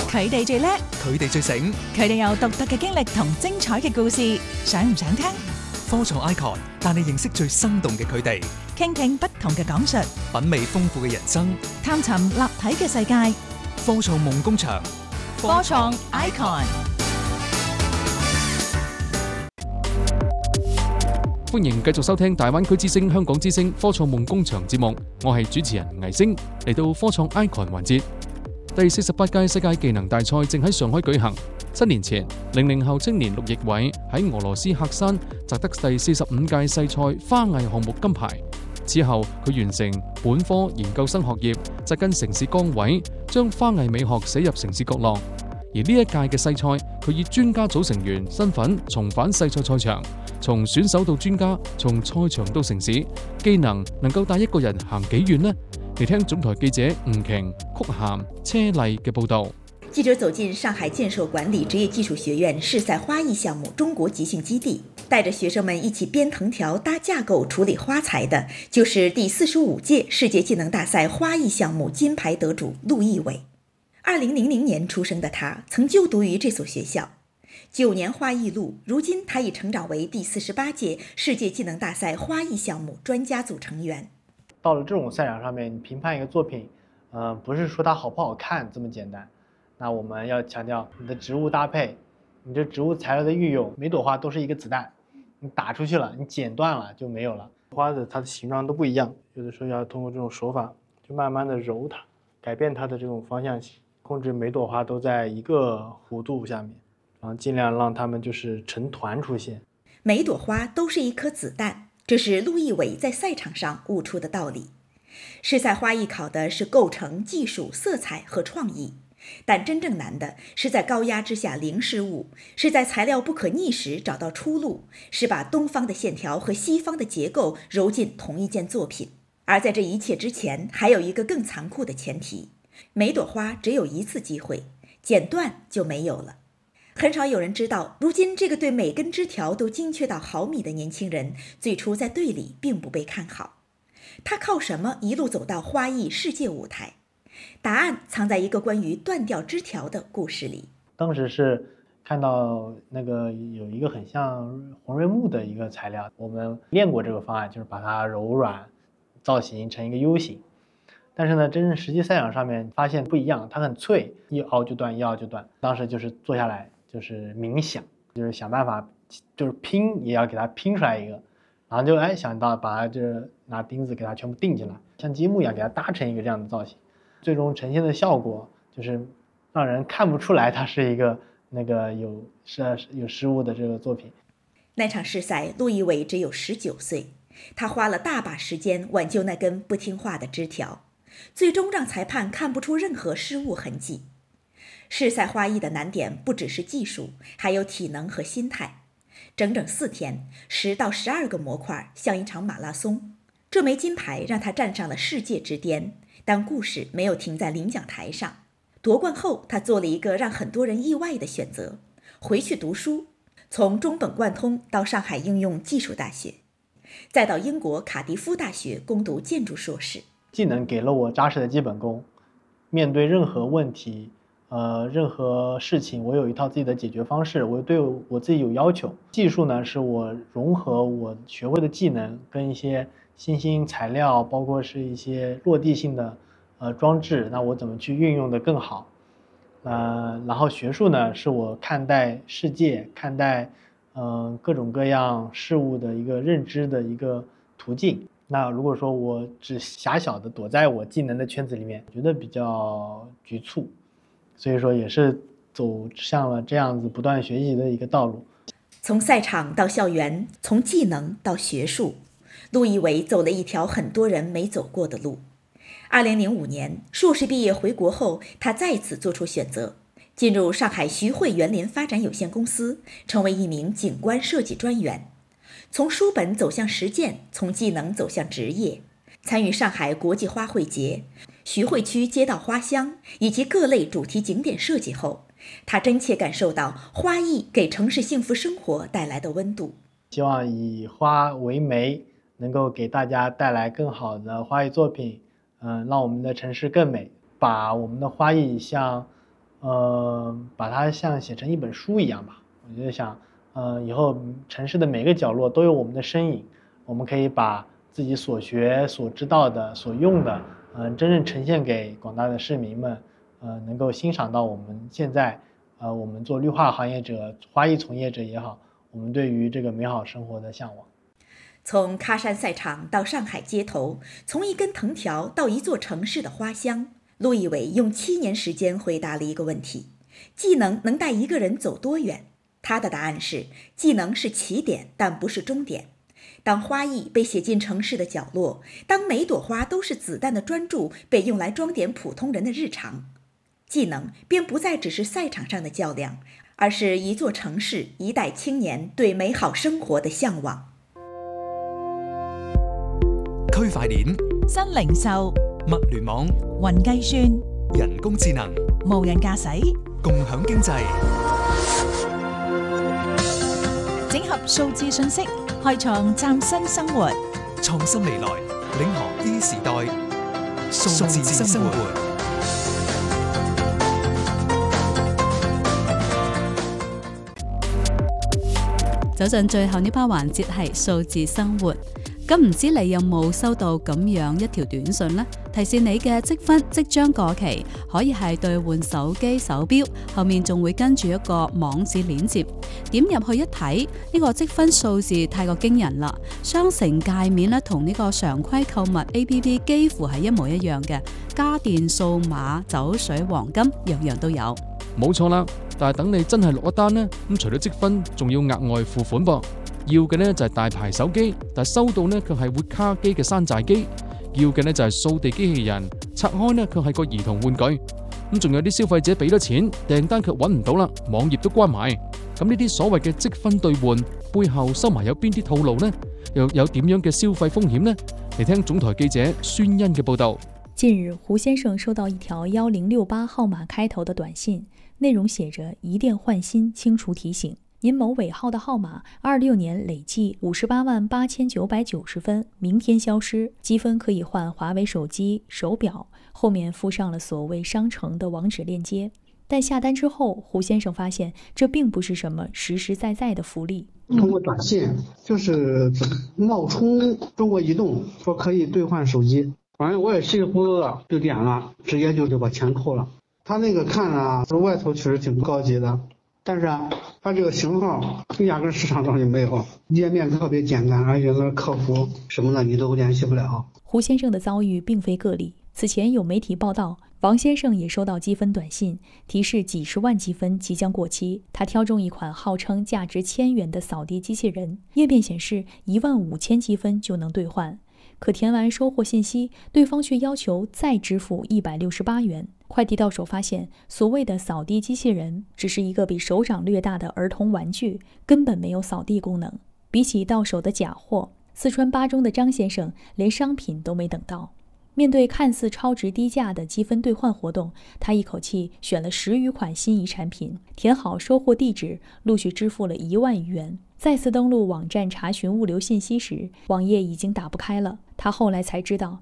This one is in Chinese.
佢哋最叻， 佢哋最醒， 佢哋有獨特嘅經歷同精彩嘅故事，想唔想聽？ 科創 Icon 帶你認識最生動嘅佢哋， 傾聽不同嘅講述， 品味豐富嘅人生， 探尋立體嘅世界。 科創夢工場， 科創 Icon。 歡迎繼續收聽大灣區之聲、香港之聲科創夢工場節目，我係主持人倪星。嚟到科創 Icon 環節，第48屆世界技能大賽正喺上海舉行。7年前，00後青年陸奕偉喺俄羅斯喀山摘得第45屆世賽花藝項目金牌。此後，佢完成本科研究生學業，扎根城市崗位，將花藝美學寫入城市角落。而呢一屆嘅世賽，佢以專家組成員身份重返世賽賽場，從選手到專家，從賽場到城市，技能能夠帶一個人行幾遠呢？嚟聽總台記者吳瓊、曲涵、車麗嘅報道。 記者走進上海建設管理職業技術學院世賽花藝項目中國集訓基地，帶着學生們一起編藤條、搭架構、處理花材的，就是第45屆世界技能大賽花藝項目金牌得主陸奕偉。2000年出生的他，曾就讀於這所學校。9年花藝路，如今他已成長為第48屆世界技能大賽花藝項目專家組成員。 到了這種賽場上面，你評判一個作品，不是說它好不好看這麼簡單。那我們要強調你的植物搭配，你這植物材料的運用，每朵花都是一個子彈，你打出去了，你剪斷了就沒有了。花的它的形狀都不一樣，有的時候要通過這種手法，就慢慢的揉它，改變它的這種方向性，控制每朵花都在一個弧度下面，然後盡量讓它們就是成團出現。 每朵花都是一顆子彈，這是陸奕偉在賽場上悟出的道理。世賽花藝考的是構成、技術、色彩和創意。但真正難的是在高壓之下零失誤，是在材料不可逆時找到出路，是把東方的線條和西方的結構揉進同一件作品。而在這一切之前，還有一個更殘酷的前提，每朵花只有一次機會，剪斷就沒有了。很少有人知道，如今這個對每根枝條都精確到毫米的年輕人，最初在隊裡並不被看好。他靠什麼一路走到花藝世界舞台？答案藏在一個關於斷掉枝條的故事裡。 當時是看到那個有一個很像紅瑞木的一個材料，我們練過這個方案，就是把它柔軟造型成一個 U 型。但是呢，真正實際賽場上面發現不一樣，它很脆，一凹就斷，一凹就斷。當時就是坐下來，就是冥想，就是想辦法，就是拼也要給它拼出來一個，然後就想到把它就是拿釘子給它全部釘進來，像積木一樣給它搭成一個這樣的造型。最終呈現的效果就是讓人看不出來它是一個那個有失誤的這個作品。 那場世賽，陸奕偉只有19歲，他花了大把時間挽救那根不聽話的枝條，最終讓裁判看不出任何失誤痕跡。世賽花藝的難點不只是技術，還有體能和心態。整整4天，10到12個模塊，像一場馬拉松。這枚金牌讓他站上了世界之巔。但故事沒有停在領獎台上，奪冠後，他做了一個讓很多人意外的選擇，回去讀書，從中本貫通到上海應用技術大學，再到英國卡迪夫大學攻讀建築碩士。 技能給了我扎實的基本功，面對任何問題，任何事情，我有一套自己的解決方式，我對我自己有要求。技術呢，是我融合我學會的技能跟一些新興材料，包括是一些落地性的裝置，那我怎麼去運用得更好？然後學術呢，是我看待世界、看待各種各樣事物的一個認知的一個途徑。那如果說我只狹小的躲在我技能的圈子裡面，覺得比較局促，所以說也是走向了這樣子不斷學習的一個道路。 從賽場到校園，從技能到學術，陸奕偉走了一條很多人沒走過的路。2005年，碩士畢業回國後，他再次做出選擇，進入上海徐匯園林發展有限公司，成為一名景觀設計專員。從書本走向實踐，從技能走向職業，參與上海國際花卉節、徐匯區街道花香以及各類主題景點設計後，他真切感受到花藝給城市幸福生活帶來的溫度。 希望以花為媒，能夠給大家帶來更好的花藝作品，讓我們的城市更美，把我們的花藝向把它像写成一本书一样吧。我就想，以后城市的每个角落都有我们的身影，我们可以把自己所学、所知道的、所用的，真正呈现给广大的市民们，能够欣赏到我们现在，我们做绿化行业者、花艺从业者也好，我们对于这个美好生活的向往。 从喀山赛场到上海街头，从一根藤条到一座城市的花香，陆毅伟用7年时间回答了一个问题：技能能带一个人走多远？他的答案是，技能是起点，但不是终点。当花艺被写进城市的角落，当每朵花都是子弹的专注被用来装点普通人的日常，技能便不再只是赛场上的较量，而是一座城市、一代青年对美好生活的向往。 區塊鏈、 新零售、 物聯網、 雲計算、 人工智能、 無人駕駛， 共享經濟。 整合數字信息，開創嶄新生活。 創新未來，領航 E 時代，數字生活。 走進最後呢班環節係數字生活。咁唔知你有冇收到咁樣一條短信呢？提示你嘅積分即將過期，可以係兌換手機手錶，後面仲會跟住一個網址鏈接，點入去一睇，呢個積分數字太過驚人啦！商城界面咧同呢個常規購物 APP 幾乎係一模一樣嘅，家電、數碼、酒水、黃金，樣樣都有。 冇錯啦，但係等你真係落一單呢，咁除咗積分，仲要額外付款噃。要嘅呢就係大牌手機，但係收到呢卻係活卡機嘅山寨機；要嘅呢就係掃地機器人，拆開呢卻係個兒童玩具。咁仲有啲消費者俾咗錢，訂單卻揾唔到啦，網頁都關埋。咁呢啲所謂嘅積分兌換背後收埋有邊啲套路呢？又有點樣嘅消費風險呢？嚟聽總台記者孫欣嘅報導。 近日，胡先生收到一條1068號碼開頭的短信，內容寫着一電換新，清除提醒。您某尾號的號碼26年累計588990分，明天消失，積分可以換華為手機、手錶，後面附上了所謂商城的網址鏈接。但下單之後，胡先生發現這並不是什麼實實在在的福利。 通過短信就是冒充中國移動，說可以兌換手機，反正我也稀里糊塗的就點了，直接就把錢扣了。他那個看啊，外頭確實挺高級的，但是啊，它這個型號壓根市場上就沒有，頁面特別簡單，而且那客服什麼的你都聯繫不了。 胡先生的遭遇並非個例，此前有媒體報道，王先生也收到積分短信，提示幾十萬積分即將過期。他挑中一款號稱價值1000元的掃地機器人，頁面顯示15000積分就能兌換，可填完收貨信息，對方卻要求再支付168元。快遞到手發現，所謂的掃地機器人只是一個比手掌略大的兒童玩具，根本沒有掃地功能。比起到手的假貨，四川巴中的張先生連商品都沒等到。面對看似超值低價的積分兌換活動，他一口氣選了10餘款心儀產品，填好收貨地址，陸續支付了1萬餘元。再次登錄網站查詢物流信息時，網頁已經打不開了。他後來才知道，